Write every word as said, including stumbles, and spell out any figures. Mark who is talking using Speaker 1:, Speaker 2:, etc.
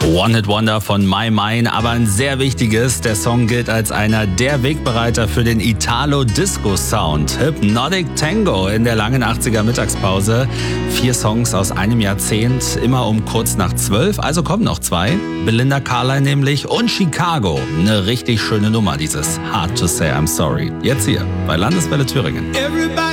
Speaker 1: One-Hit-Wonder von My Mine, aber ein sehr wichtiges. Der Song gilt als einer der Wegbereiter für den Italo-Disco-Sound. Hypnotic Tango in der langen achtziger Mittagspause. Vier Songs aus einem Jahrzehnt, immer um kurz nach zwölf, also kommen noch zwei. Belinda Carlisle nämlich und Chicago. Eine richtig schöne Nummer, dieses Hard to Say I'm Sorry. Jetzt hier bei Landeswelle Thüringen.